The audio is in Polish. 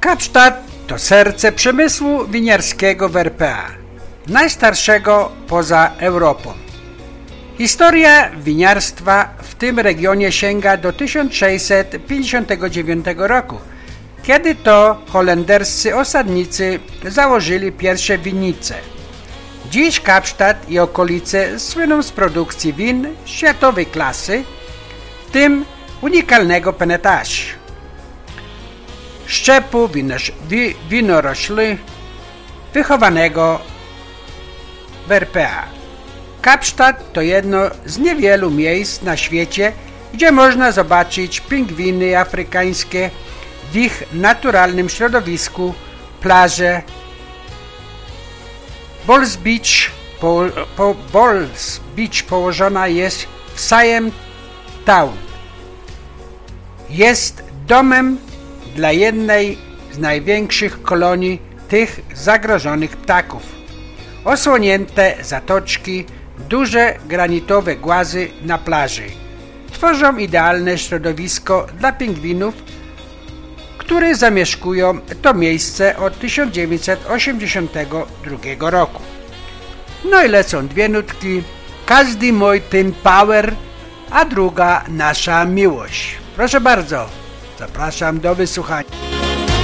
Kapsztad to serce przemysłu winiarskiego w RPA, najstarszego poza Europą. Historia winiarstwa w tym regionie sięga do 1659 roku, kiedy to holenderscy osadnicy założyli pierwsze winnice. Dziś Kapsztad i okolice słyną z produkcji win światowej klasy, w tym unikalnego Penetage, szczepu winorośli wychowanego w RPA. Kapsztad to jedno z niewielu miejsc na świecie, gdzie można zobaczyć pingwiny afrykańskie w ich naturalnym środowisku, plaże. Balls Beach położona jest w Siam Town. Jest domem dla jednej z największych kolonii tych zagrożonych ptaków. Osłonięte zatoczki, duże granitowe głazy na plaży tworzą idealne środowisko dla pingwinów, które zamieszkują to miejsce od 1982 roku. No i lecą dwie nutki: Każdy mój Tim Power, a druga Nasza miłość. Proszę bardzo, zapraszam do wysłuchania.